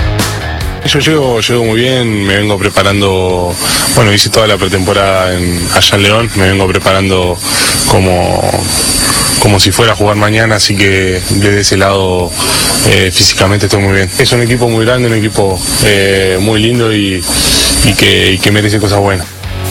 Speaker 6: Yo llego, llego muy bien, me vengo preparando, bueno, hice toda la pretemporada en, allá en León, me vengo preparando como, como si fuera a jugar mañana, así que desde ese lado eh, físicamente estoy muy bien. Es un equipo muy grande, un equipo eh, muy lindo y, y, que, y que merece cosas buenas.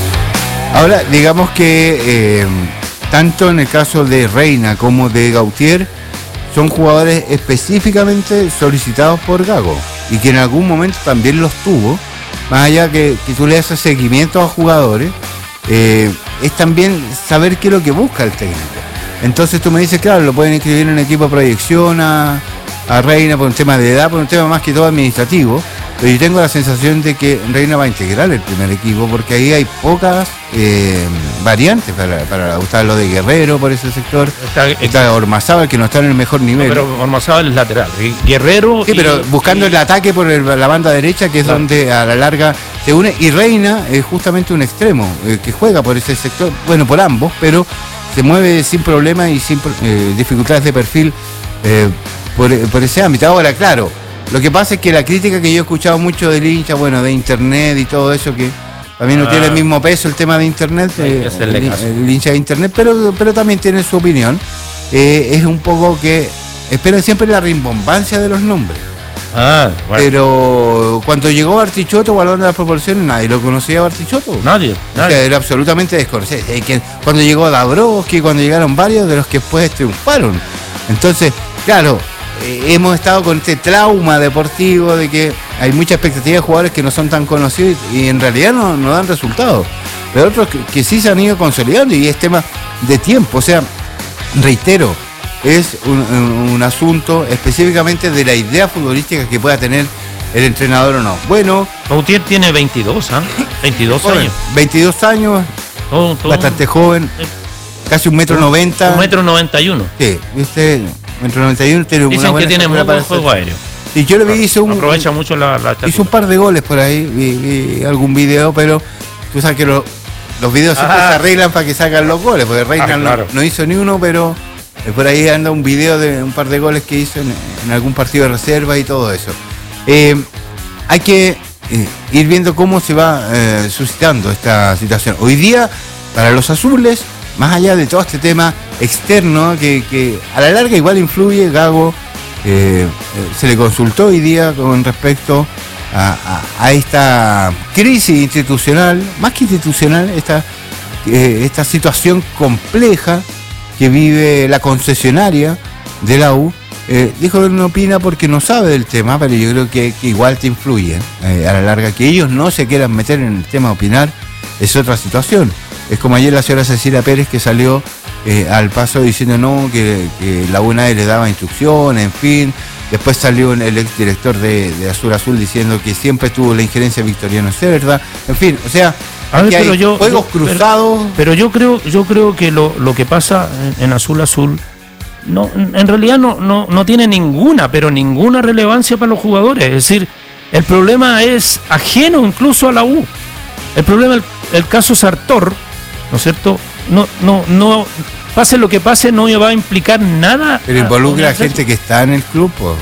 Speaker 1: Ahora, digamos que eh, tanto en el caso de Reina como de Gautier, son jugadores específicamente solicitados por Gago y que en algún momento también los tuvo, más allá que, que tú le haces seguimiento a jugadores, eh, es también saber qué es lo que busca el técnico. Entonces tú me dices, claro, lo pueden inscribir en un equipo de proyección a, a Reina por un tema de edad, por un tema más que todo administrativo, pero yo tengo la sensación de que Reina va a integrar el primer equipo porque ahí hay pocas eh, variantes para, para gustar lo de Guerrero por ese sector, está, está Ormazábal que no está en el mejor nivel.
Speaker 2: No, pero Ormazábal es lateral, Guerrero...
Speaker 1: Sí, y, pero buscando y, el ataque por el, la banda derecha, que es claro, donde a la larga se une, y Reina es justamente un extremo eh, que juega por ese sector, bueno, por ambos, pero se mueve sin problemas y sin eh, dificultades de perfil eh, por, por ese ámbito. Ahora, claro, lo que pasa es que la crítica que yo he escuchado mucho del hincha, bueno, de internet y todo eso, que también no ah, tiene el mismo peso el tema de internet, eh, el, el hincha de internet, pero, pero también tiene su opinión, eh, es un poco que esperan siempre la rimbombancia de los nombres.
Speaker 2: Ah, bueno.
Speaker 1: Pero cuando llegó Bartichotto, Balón de las Proporciones, nadie lo conocía a Bartichotto.
Speaker 2: Nadie, nadie.
Speaker 1: O sea, era absolutamente desconocido. Cuando llegó Dabrowski, cuando llegaron varios de los que después triunfaron. Entonces, claro, eh, hemos estado con este trauma deportivo de que hay mucha expectativa de jugadores que no son tan conocidos y, y en realidad no, no dan resultados. Pero otros que, que sí se han ido consolidando y es tema de tiempo. O sea, reitero, es un, un, un asunto específicamente de la idea futbolística que pueda tener el entrenador o no. Bueno,
Speaker 2: Gautier tiene veintidós, ¿eh? veintidós
Speaker 1: joven,
Speaker 2: años.
Speaker 1: veintidós años, todo, todo, bastante joven, eh, casi un metro noventa.
Speaker 2: Un metro noventa y uno.
Speaker 1: Sí, viste, un metro noventa y uno. Tiene
Speaker 2: Dicen
Speaker 1: una buena
Speaker 2: que tiene muy buen juego aéreo.
Speaker 1: Y yo lo vi, hizo un,
Speaker 2: aprovecha mucho la, la
Speaker 1: hizo un par de goles por ahí, vi, vi algún video, pero tú sabes que lo, los videos siempre ah, se arreglan para que sacan los goles, porque Reina ah, claro. no, no hizo ni uno, pero por ahí anda un video de un par de goles que hizo en, en algún partido de reserva y todo eso. Eh, hay que eh, ir viendo cómo se va eh, suscitando esta situación. Hoy día, para los azules, más allá de todo este tema externo, que, que a la larga igual influye, Gago eh, se le consultó hoy día con respecto a, a, a esta crisis institucional, más que institucional, esta, eh, esta situación compleja que vive la concesionaria de la U. Eh, dijo que no opina porque no sabe del tema, pero yo creo que, que igual te influye eh, a la larga. Que ellos no se quieran meter en el tema de opinar es otra situación. Es como ayer la señora Cecilia Pérez que salió eh, al paso diciendo no, que, que la U nadie le daba instrucciones, en fin. Después salió el exdirector de, de Azul Azul diciendo que siempre tuvo la injerencia de Victoriano Cerda. En fin, o sea,
Speaker 2: a ver, pero
Speaker 1: hay
Speaker 2: yo,
Speaker 1: juegos
Speaker 2: yo,
Speaker 1: cruzados.
Speaker 2: Pero, pero yo creo, yo creo que lo, lo que pasa en, en Azul Azul no, en realidad no, no, no tiene ninguna, pero ninguna relevancia para los jugadores. Es decir, el problema es ajeno incluso a la U. El problema, el, el caso Sartor, ¿no es cierto? No, no, no, pase lo que pase, no va a implicar nada.
Speaker 1: Pero involucra a, a gente que está en el club. Por...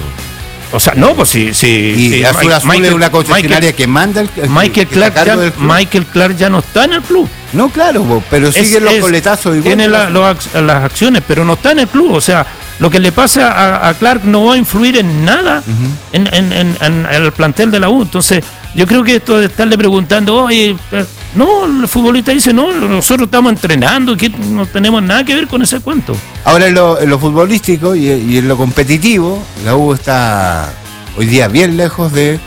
Speaker 2: O sea, no, pues sí, sí.
Speaker 1: Y
Speaker 2: sí,
Speaker 1: Azul Azul Michael, es una concesionaria
Speaker 2: Michael,
Speaker 1: que manda el, el
Speaker 2: Michael que Clark ya, Michael Clark ya no está en el club.
Speaker 1: No, claro, pero sigue los coletazos igual.
Speaker 2: Tiene la, los, las acciones, pero no está en el club. O sea, lo que le pasa a, a Clark no va a influir en nada uh-huh. en, en, en, en el plantel de la U. Entonces, yo creo que esto de estarle preguntando, oye, no, el futbolista dice, no, nosotros estamos entrenando, que no tenemos nada que ver con ese cuento.
Speaker 1: Ahora en lo, en lo futbolístico y, y en lo competitivo, la U está hoy día bien lejos de,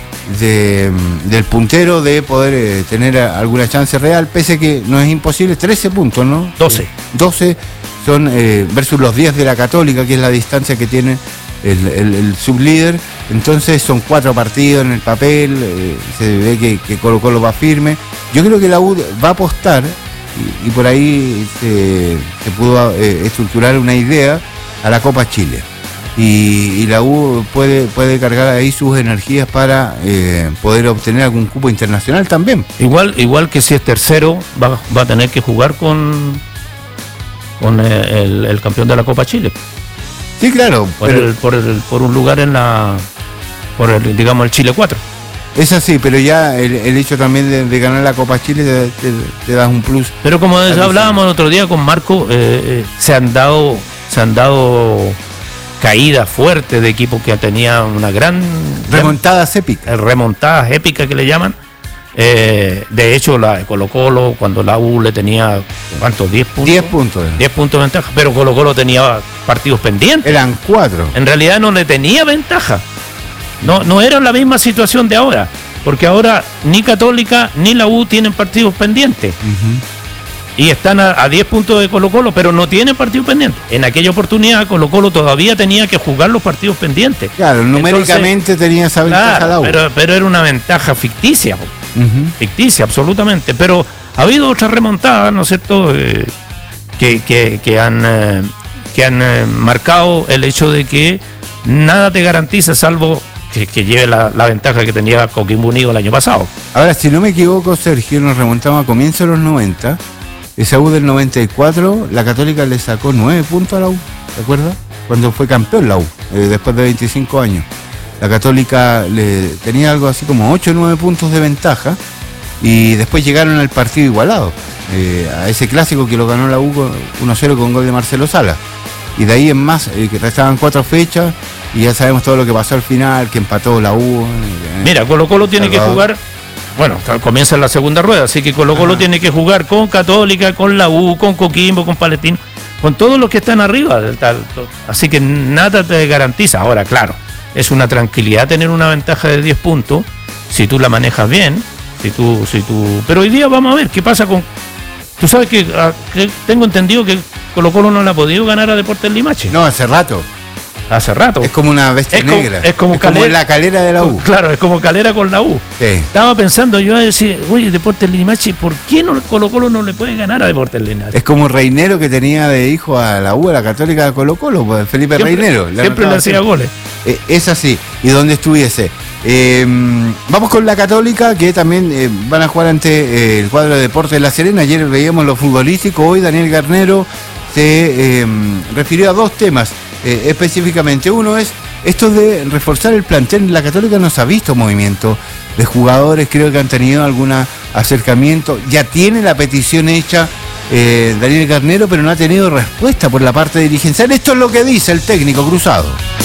Speaker 1: de del puntero de poder eh, tener alguna chance real, pese a que no es imposible, trece puntos, ¿no?
Speaker 2: doce.
Speaker 1: doce son eh, versus los diez de la Católica, que es la distancia que tiene el, el, el sublíder. Entonces son cuatro partidos en el papel, eh, se ve que, que Colo Colo va firme. Yo creo que la U va a apostar, y, y por ahí se, se pudo eh, estructurar una idea a la Copa Chile. Y, y la U puede, puede cargar ahí sus energías para eh, poder obtener algún cupo internacional también.
Speaker 2: Igual, igual que si es tercero, va, va a tener que jugar con, con el, el campeón de la Copa Chile.
Speaker 1: Sí, claro.
Speaker 2: Por,
Speaker 1: pero...
Speaker 2: el, por, el, por un lugar en la... por el, digamos, el Chile cuatro.
Speaker 1: Es así, pero ya el, el hecho también de, de ganar la Copa Chile te, te, te da un plus.
Speaker 2: Pero como hablábamos el otro día con Marco, eh, eh, se han dado se han dado caídas fuertes de equipos que tenían una gran...
Speaker 1: Remontadas épicas.
Speaker 2: Remontadas épicas que le llaman. Eh, de hecho, la de Colo Colo, cuando la U le tenía, ¿cuántos? diez puntos.
Speaker 1: diez puntos.
Speaker 2: diez puntos de ventaja, pero Colo Colo tenía partidos pendientes.
Speaker 1: Eran cuatro.
Speaker 2: En realidad no le tenía ventaja. No, no era la misma situación de ahora, porque ahora ni Católica ni la U tienen partidos pendientes. Uh-huh. Y están a, a diez puntos de Colo Colo, pero no tienen partidos pendientes. En aquella oportunidad Colo Colo todavía tenía que jugar los partidos pendientes.
Speaker 1: Claro, numéricamente Entonces, tenía esa ventaja
Speaker 2: claro,
Speaker 1: la U.
Speaker 2: Pero, pero era una ventaja ficticia, uh-huh. ficticia absolutamente. Pero ha habido otras remontadas, ¿no es cierto?, eh, que, que, que han, eh, que han eh, marcado el hecho de que nada te garantiza salvo... Que, que lleve la, la ventaja que tenía Coquimbo Unido el año pasado.
Speaker 1: Ahora, si no me equivoco, Sergio, nos remontamos a comienzos de los noventa. Esa U del noventa y cuatro, la Católica le sacó nueve puntos a la U, ¿te acuerdas? Cuando fue campeón la U, eh, después de veinticinco años. La Católica le tenía algo así como ocho o nueve puntos de ventaja y después llegaron al partido igualado, eh, a ese clásico que lo ganó la U uno cero con gol de Marcelo Sala. Y de ahí en más, eh, que restaban cuatro fechas. Y ya sabemos todo lo que pasó al final, que empató la U. Eh,
Speaker 2: Mira, Colo Colo tiene Salvador. que jugar, bueno, comienza la segunda rueda, así que Colo Colo Ajá. tiene que jugar con Católica, con la U, con Coquimbo, con Palestino, con todos los que están arriba. Tal, así que nada te garantiza. Ahora, claro, es una tranquilidad tener una ventaja de diez puntos, si tú la manejas bien, si tú, si tú. Pero hoy día vamos a ver qué pasa con... Tú sabes que, a, que tengo entendido que Colo Colo no le ha podido ganar a Deportes Limache.
Speaker 1: No, hace rato.
Speaker 2: Hace rato.
Speaker 1: Es como una bestia
Speaker 2: es como,
Speaker 1: negra.
Speaker 2: Es, como,
Speaker 1: es
Speaker 2: calera,
Speaker 1: como la calera de la U.
Speaker 2: Claro, es como calera con la U.
Speaker 1: Sí.
Speaker 2: Estaba pensando yo a decir, oye, Deportes Limache, ¿por qué no Colo Colo no le puede ganar a Deportes Limache?
Speaker 1: Es como Reinero que tenía de hijo a la U, a la Católica de Colo Colo, pues Felipe
Speaker 2: siempre,
Speaker 1: Reinero.
Speaker 2: Le siempre le hacía goles.
Speaker 1: Eh, es así. Y donde estuviese. Eh, vamos con la Católica, que también eh, van a jugar ante eh, el cuadro de Deportes de La Serena. Ayer veíamos lo futbolístico. Hoy Daniel Garnero se eh, refirió a dos temas. Eh, específicamente uno es esto de reforzar el plantel. La Católica no se ha visto movimiento de jugadores, creo que han tenido algún acercamiento, ya tiene la petición hecha eh, Daniel Garnero, pero no ha tenido respuesta por la parte dirigencial. Esto es lo que dice el técnico Cruzado.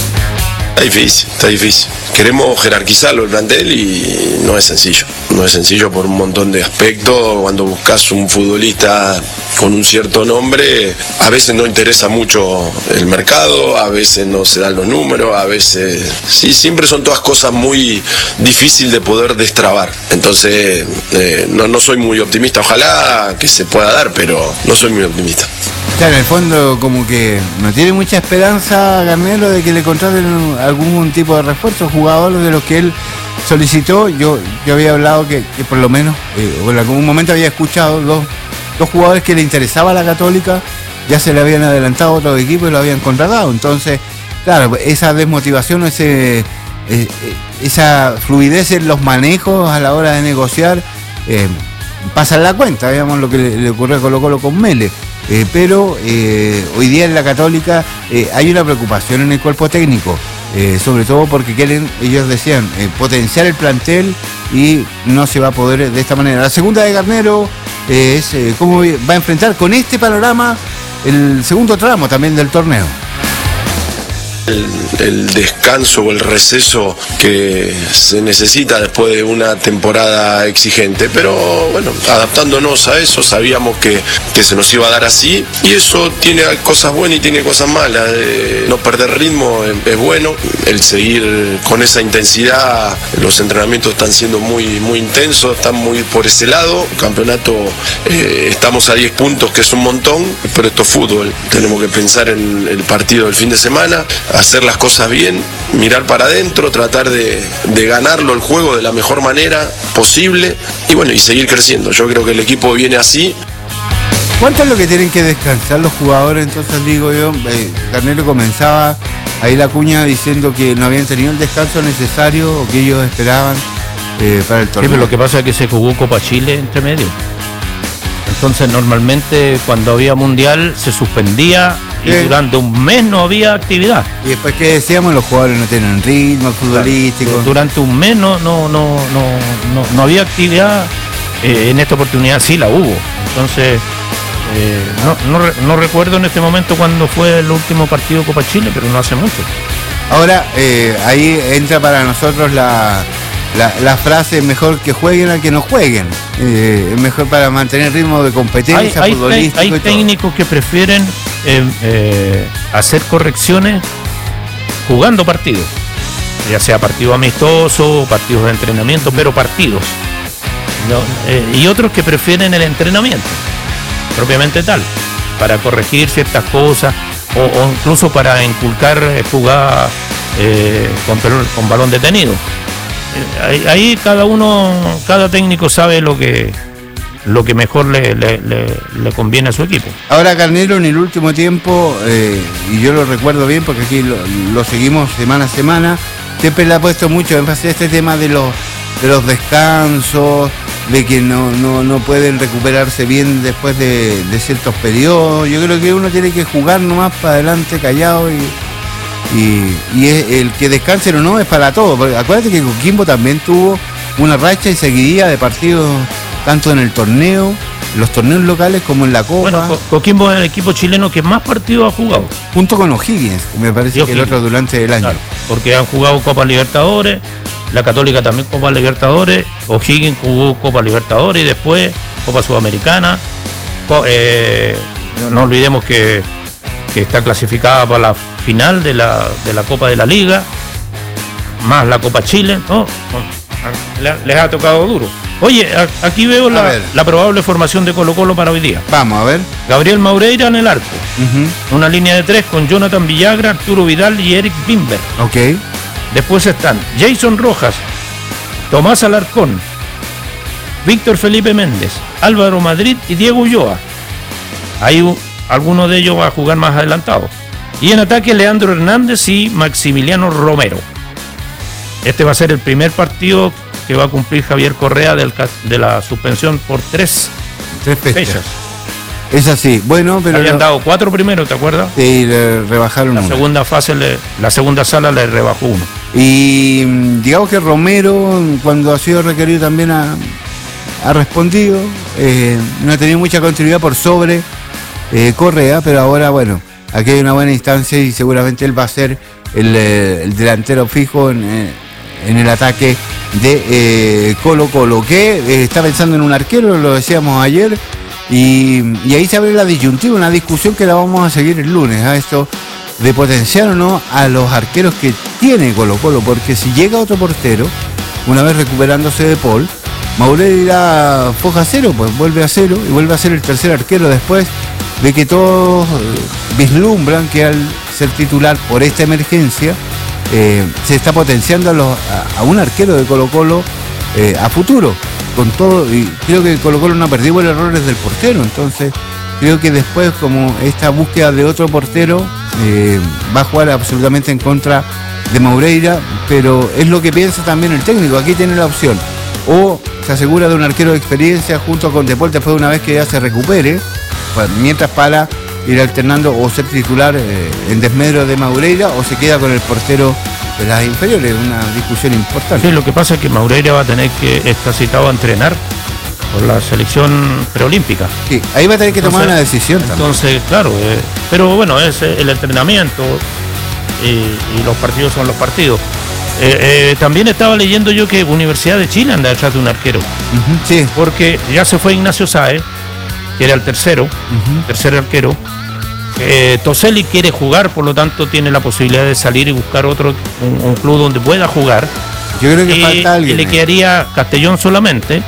Speaker 8: Está difícil, está difícil. Queremos jerarquizarlo el plantel y no es sencillo. No es sencillo por un montón de aspectos. Cuando buscas un futbolista con un cierto nombre, a veces no interesa mucho el mercado, a veces no se dan los números, a veces... Sí, siempre son todas cosas muy difíciles de poder destrabar. Entonces, eh, no, no soy muy optimista. Ojalá que se pueda dar, pero no soy muy optimista.
Speaker 1: Claro, en el fondo como que no tiene mucha esperanza Garnero de que le contraten algún tipo de refuerzo, jugadores de los que él solicitó. Yo, yo había hablado que, que por lo menos, eh, o en algún momento había escuchado dos, dos jugadores que le interesaba a la Católica, ya se le habían adelantado a otros equipos y lo habían contratado. Entonces, claro, esa desmotivación, ese, eh, esa fluidez en los manejos a la hora de negociar, eh, pasa en la cuenta, digamos lo que le, le ocurrió a Colo Colo con Mele. Eh, pero eh, hoy día en la Católica eh, hay una preocupación en el cuerpo técnico, eh, sobre todo porque quieren, ellos decían, eh, potenciar el plantel y no se va a poder de esta manera. La segunda de Garnero eh, es eh, cómo va a enfrentar con este panorama el segundo tramo también del torneo.
Speaker 8: El, el descanso o el receso que se necesita después de una temporada exigente, pero bueno, adaptándonos a eso, sabíamos que, que se nos iba a dar así, y eso tiene cosas buenas y tiene cosas malas. Eh, no perder ritmo es, es bueno, el seguir con esa intensidad, los entrenamientos están siendo muy, muy intensos, están muy por ese lado. El campeonato, eh, estamos a diez puntos, que es un montón, pero esto es fútbol, tenemos que pensar en el partido del fin de semana, hacer las cosas bien, mirar para adentro, tratar de, de ganarlo el juego de la mejor manera posible y bueno, y seguir creciendo. Yo creo que el equipo viene así.
Speaker 1: ¿Cuánto es lo que tienen que descansar los jugadores? Entonces digo yo, eh, Garnero comenzaba ahí la cuña diciendo que no habían tenido el descanso necesario o que ellos esperaban eh, para el torneo.
Speaker 2: Sí, pero lo que pasa es que se jugó Copa Chile entre medio. Entonces normalmente cuando había mundial se suspendía y
Speaker 1: Sí.
Speaker 2: durante un mes no había actividad.
Speaker 1: Y después que decíamos, los jugadores no tienen ritmo futbolístico.
Speaker 2: Durante un mes no, no, no, no, no, no había actividad. Eh, en esta oportunidad sí la hubo. Entonces, eh, no, no, re- no recuerdo en este momento cuándo fue el último partido de Copa Chile, pero no hace mucho.
Speaker 1: Ahora, eh, ahí entra para nosotros la, la, la frase, mejor que jueguen a que no jueguen. Eh, es mejor para mantener ritmo de
Speaker 2: Hay,
Speaker 1: competencia
Speaker 2: hay,
Speaker 1: futbolístico
Speaker 2: hay
Speaker 1: y todo.
Speaker 2: técnicos que prefieren eh, eh, hacer correcciones jugando partidos, ya sea partido amistoso, partidos de entrenamiento, pero partidos. No, eh, y otros que prefieren el entrenamiento, propiamente tal, para corregir ciertas cosas o, o incluso para inculcar eh, jugadas eh, con, pelota- con balón detenido. Eh, ahí, ahí cada uno, cada técnico sabe lo que lo que mejor le, le- le- le conviene a su equipo.
Speaker 1: Ahora Carnero en el último tiempo, eh, y yo lo recuerdo bien porque aquí lo, lo seguimos semana a semana, siempre le ha puesto mucho énfasis a este tema de los, de los descansos, de que no, no, no pueden recuperarse bien después de, de ciertos periodos. Yo creo que uno tiene que jugar nomás para adelante callado y, y, y es- el que descanse o no es para todo. Porque acuérdate que Coquimbo también tuvo una racha y seguidilla de partidos tanto en el torneo, los torneos locales como en la Copa,
Speaker 2: Bueno, Co- Coquimbo es el equipo chileno que más partidos ha jugado.
Speaker 1: junto con O'Higgins, que me parece
Speaker 2: Y
Speaker 1: que el
Speaker 2: O'Higgins.
Speaker 1: otro durante el año.
Speaker 2: Claro, porque han jugado Copa Libertadores, la Católica también Copa Libertadores, O'Higgins jugó Copa Libertadores y después Copa Sudamericana. Co- eh, no, no olvidemos que, que está clasificada para la final de la, de la Copa de la Liga, más la Copa Chile, ¿no? Le- Les ha tocado duro. Oye, a- aquí veo
Speaker 1: A
Speaker 2: la,
Speaker 1: ver.
Speaker 2: la probable formación de Colo Colo para hoy día.
Speaker 1: Vamos a ver.
Speaker 2: Gabriel Maureira en el arco,
Speaker 1: Ujú.
Speaker 2: una línea de tres con Jonathan Villagra, Arturo Vidal y Eric Bimber.
Speaker 1: Ok.
Speaker 2: Después están Jason Rojas, Tomás Alarcón, Víctor Felipe Méndez, Álvaro Madrid y Diego Ulloa. Hay u- alguno de ellos va a jugar más adelantado. Y en ataque Leandro Hernández y Maximiliano Romero. Este va a ser el primer partido que va a cumplir Javier Correa del ca- de la suspensión por tres
Speaker 1: Tres fechas.
Speaker 2: fechas.
Speaker 1: Es así. Bueno, pero
Speaker 2: Habían
Speaker 1: no-
Speaker 2: dado cuatro primero, ¿te acuerdas?
Speaker 1: sí, le rebajaron
Speaker 2: La
Speaker 1: uno.
Speaker 2: segunda fase, le- la segunda sala le rebajó uno.
Speaker 1: Y mm, digamos que Romero, cuando ha sido requerido también ha, ha respondido. Eh, no ha tenido mucha continuidad por sobre eh, Correa, pero ahora, bueno, aquí hay una buena instancia y seguramente él va a ser el, eh, el delantero fijo en, eh, en el ataque de eh, Colo Colo, que eh, está pensando en un arquero, lo decíamos ayer, y, y ahí se abre la disyuntiva, una discusión que la vamos a seguir el lunes, a esto de potenciar o no a los arqueros que tiene Colo Colo, porque si llega otro portero, una vez recuperándose de Paul, Maureira foja cero, pues vuelve a cero y vuelve a ser el tercer arquero después de que todos eh, vislumbran que al ser titular por esta emergencia eh, se está potenciando a, los, a, a un arquero de Colo Colo eh, a futuro, con todo, y creo que Colo Colo no ha perdido el error del portero, entonces creo que después como esta búsqueda de otro portero eh, va a jugar absolutamente en contra de Maureira, pero es lo que piensa también el técnico, aquí tiene la opción, o se asegura de un arquero de experiencia junto con Depol después de una vez que ya se recupere, pues, mientras para ir alternando o ser titular eh, en desmedro de Maureira o se queda con el portero de las inferiores, una discusión importante.
Speaker 2: Sí, lo que pasa es que Maureira va a tener que estar citado a entrenar por la selección preolímpica.
Speaker 1: Sí, ahí va a tener que tomar
Speaker 2: Entonces-
Speaker 1: una decisión también.
Speaker 2: Entonces, claro, eh, pero bueno, es eh, el entrenamiento y, y los partidos son los partidos. Eh, eh, también estaba leyendo yo que Universidad de Chile anda detrás de un arquero,
Speaker 1: Ujú, sí,
Speaker 2: porque ya se fue Ignacio Sáez, que era el tercero, tercer arquero. Eh, Toselli quiere jugar, por lo tanto tiene la posibilidad de salir y buscar otro, un, un club donde pueda jugar.
Speaker 1: yo creo que
Speaker 2: y,
Speaker 1: falta alguien.
Speaker 2: y le
Speaker 1: ahí.
Speaker 2: quedaría Castellón solamente.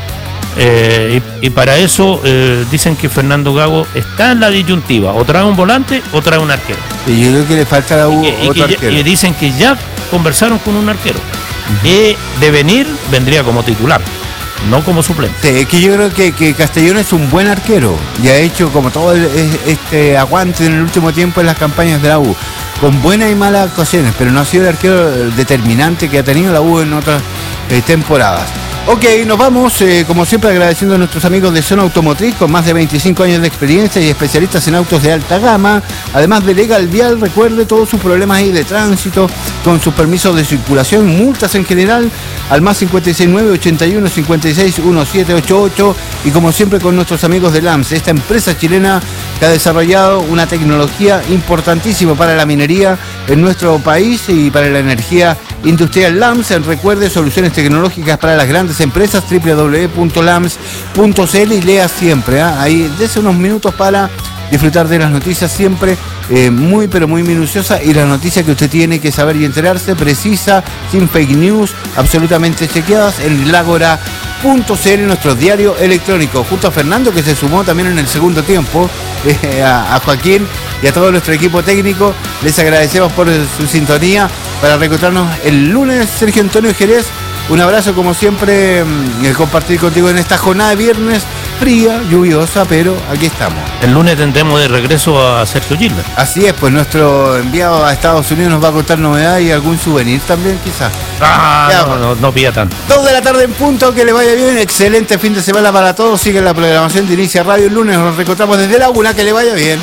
Speaker 2: eh, y, y para eso eh, dicen que Fernando Gago está en la disyuntiva, o trae un volante o trae un arquero.
Speaker 1: Y yo creo que le falta a la U
Speaker 2: Y, que- y
Speaker 1: otro
Speaker 2: que ya-
Speaker 1: arquero.
Speaker 2: y dicen que ya conversaron con un arquero. Y de venir vendría como titular, no como suplente.
Speaker 1: Sí, es que yo creo que, que Castellón es un buen arquero y ha hecho como todo el- es- este aguante en el último tiempo en las campañas de la U, con buenas y malas actuaciones, pero no ha sido el arquero determinante que ha tenido la U en otras eh, temporadas. Ok, nos vamos, eh, como siempre, agradeciendo a nuestros amigos de Zona Automotriz, con más de veinticinco años de experiencia y especialistas en autos de alta gama. Además de Legal Vial, recuerde todos sus problemas ahí de tránsito, con sus permisos de circulación, multas en general, al más cinco seis nueve, ochenta y uno, cincuenta y seis, diecisiete ochenta y ocho. Y como siempre, con nuestros amigos de L A M S, esta empresa chilena que ha desarrollado una tecnología importantísima para la minería en nuestro país y para la energía industrial. L A M S, recuerde, soluciones tecnológicas para las grandes empresas, doble u doble u doble u punto lams punto c l, y lea siempre, ¿eh? Ahí, dése unos minutos para disfrutar de las noticias siempre eh, muy pero muy minuciosa, y la noticia que usted tiene que saber y enterarse, precisa, sin fake news, absolutamente chequeadas, en Lágora punto c l, nuestro diario electrónico, junto a Fernando, que se sumó también en el segundo tiempo, eh, a, a Joaquín y a todo nuestro equipo técnico. Les agradecemos por su sintonía para reencontrarnos el lunes. Sergio Antonio Jerez, un abrazo como siempre, el compartir contigo en esta jornada de viernes fría, lluviosa, pero aquí estamos.
Speaker 2: El lunes tendremos de regreso a Sergio Gilbert.
Speaker 1: Así es, pues nuestro enviado a Estados Unidos nos va a contar novedades y algún souvenir también, quizás.
Speaker 2: Ah,
Speaker 1: ya,
Speaker 2: no, no, no pilla tanto.
Speaker 1: Dos de la tarde en punto, que le vaya bien, excelente fin de semana para todos. Sigue la programación de Inicia Radio el lunes, nos reencontramos desde Laguna, que le vaya bien.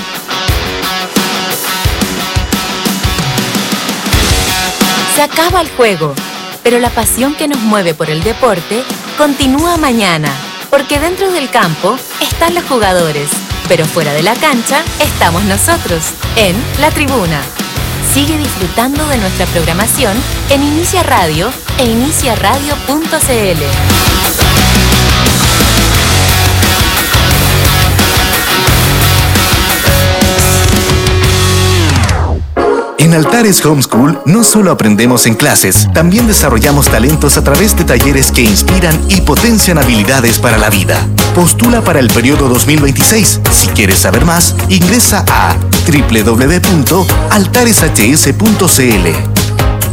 Speaker 5: Se acaba el juego, pero la pasión que nos mueve por el deporte continúa mañana, porque dentro del campo están los jugadores, pero fuera de la cancha estamos nosotros, en La Tribuna. Sigue disfrutando de nuestra programación en Inicia Radio e inicia radio punto c l.
Speaker 9: En Altares Homeschool no solo aprendemos en clases, también desarrollamos talentos a través de talleres que inspiran y potencian habilidades para la vida. Postula para el periodo dos mil veintiséis. Si quieres saber más, ingresa a doble u doble u doble u punto altares h s punto c l.